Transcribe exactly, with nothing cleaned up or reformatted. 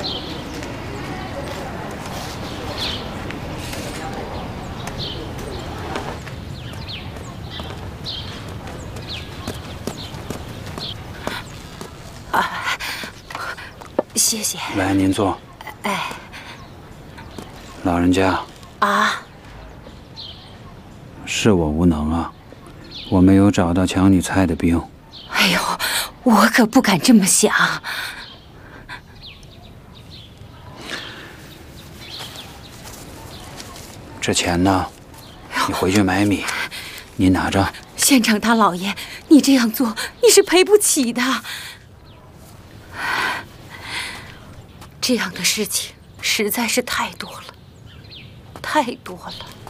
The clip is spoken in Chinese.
啊，谢谢。 来，您坐。 哎， 老人家。 啊， 是我无能啊，我没有找到抢你菜的兵。 哎呦，我可不敢这么想。 这钱呢？你回去买米，您拿着。 县长大老爷，你这样做你是赔不起的。这样的事情实在是太多了，太多了。